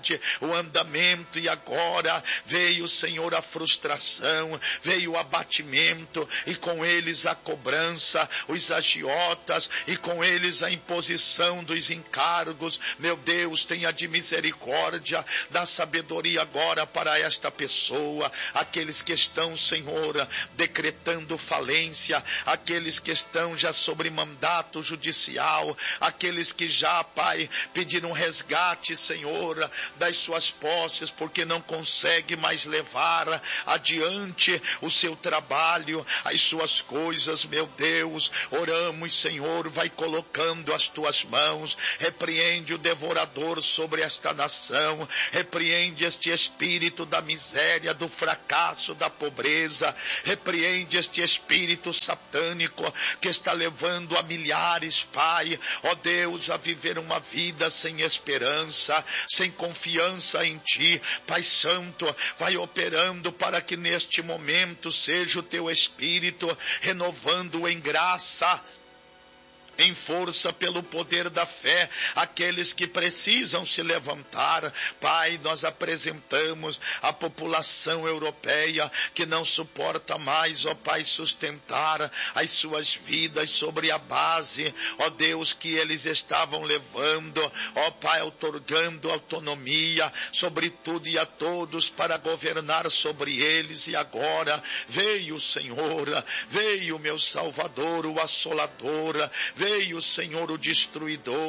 o andamento, e agora veio, Senhor, a frustração, veio o abatimento, e com eles a cobrança, os agiotas, e com eles a imposição dos encargos. Meu Deus, tenha de misericórdia, dá sabedoria agora para esta pessoa, aqueles que estão, Senhor, decretando falência, aqueles que estão já sobre mandato judicial, aqueles que já, Pai, pediram resgate, Senhor, das suas posses, porque não consegue mais levar adiante o seu trabalho, as suas coisas. Meu Deus, oramos, Senhor, vai colocando as tuas mãos, repreende o devorador sobre esta nação, repreende este espírito da miséria, do fracasso, da pobreza, repreende este espírito satânico que está levando a milhares, Pai, ó Deus, a viver uma vida sem esperança, sem confiança em Ti. Pai Santo, vai operando para que neste momento seja o Teu Espírito renovando em graça, em força, pelo poder da fé, aqueles que precisam se levantar. Pai, nós apresentamos a população europeia que não suporta mais, ó Pai, sustentar as suas vidas sobre a base, ó Deus, que eles estavam levando, ó Pai, outorgando autonomia sobre tudo e a todos para governar sobre eles. E agora veio o Senhor, veio meu Salvador, o Assolador, veio, Senhor, o destruidor.